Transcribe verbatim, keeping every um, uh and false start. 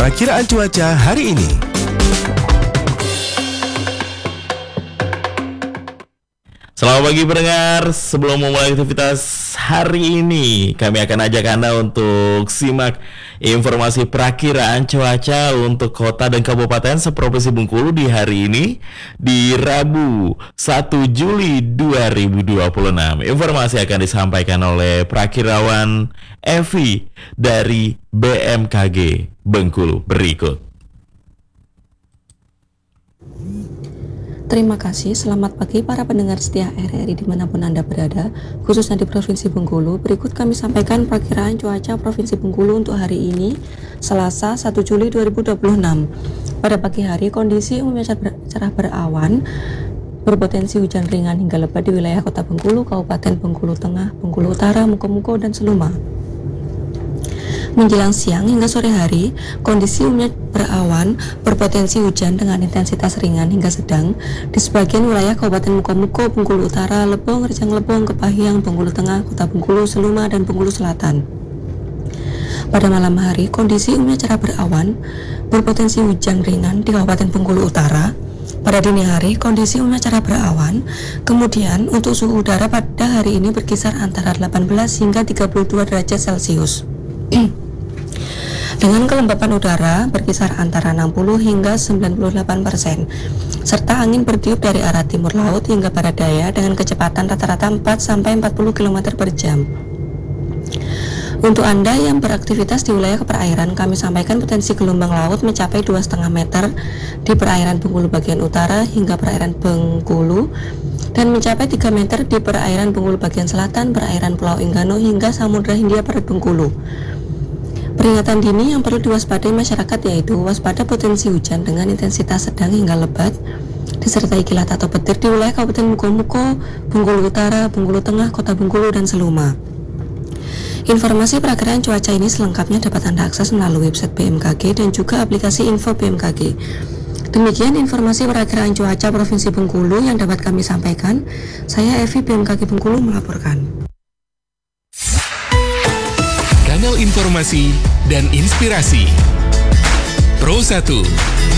Perakiraan cuaca hari ini. Selamat pagi pendengar, sebelum memulai aktivitas hari ini kami akan ajak Anda untuk simak informasi perakiraan cuaca untuk kota dan kabupaten seprovinsi Bengkulu di hari ini di Rabu satu Juli dua ribu dua puluh enam. Informasi akan disampaikan oleh Prakirawan Evi dari B M K G Bengkulu berikut. Terima kasih, selamat pagi para pendengar setia R R I dimanapun Anda berada, khususnya di Provinsi Bengkulu. Berikut kami sampaikan perakiraan cuaca Provinsi Bengkulu untuk hari ini, Selasa satu Juli dua ribu dua puluh enam. Pada pagi hari, kondisi umumnya cerah berawan, berpotensi hujan ringan hingga lebat di wilayah Kota Bengkulu, Kabupaten Bengkulu Tengah, Bengkulu Utara, Mukomuko, dan Seluma. Menjelang siang hingga sore hari, kondisi umumnya berawan, berpotensi hujan dengan intensitas ringan hingga sedang di sebagian wilayah Kabupaten Mukomuko, Bengkulu Utara, Lebong, Rejang Lebong, Kepahyang, Bengkulu Tengah, Kota Bengkulu, Seluma, dan Bengkulu Selatan. Pada malam hari, kondisi umumnya cerah berawan, berpotensi hujan ringan di Kabupaten Bengkulu Utara. Pada dini hari, kondisi umumnya cerah berawan. Kemudian, untuk suhu udara pada hari ini berkisar antara delapan belas hingga tiga puluh dua derajat Celcius. Dengan kelembapan udara berkisar antara enam puluh hingga sembilan puluh delapan persen, serta angin bertiup dari arah timur laut hingga barat daya dengan kecepatan rata-rata empat sampai empat puluh kilometer per jam. Untuk Anda yang beraktivitas di wilayah perairan, kami sampaikan potensi gelombang laut mencapai dua koma lima meter di perairan Bengkulu bagian utara hingga perairan Bengkulu, dan mencapai tiga meter di perairan Bengkulu bagian selatan, perairan Pulau Enggano hingga Samudra Hindia Barat Bengkulu. Peringatan dini yang perlu diwaspadai masyarakat yaitu waspada potensi hujan dengan intensitas sedang hingga lebat, disertai kilat atau petir di wilayah Kabupaten Mukomuko, Bengkulu Utara, Bengkulu Tengah, Kota Bengkulu, dan Seluma. Informasi perakiraan cuaca ini selengkapnya dapat Anda akses melalui website B M K G dan juga aplikasi Info B M K G. Demikian informasi perakiraan cuaca Provinsi Bengkulu yang dapat kami sampaikan. Saya Evi B M K G Bengkulu melaporkan. Kanal informasi dan inspirasi Pro satu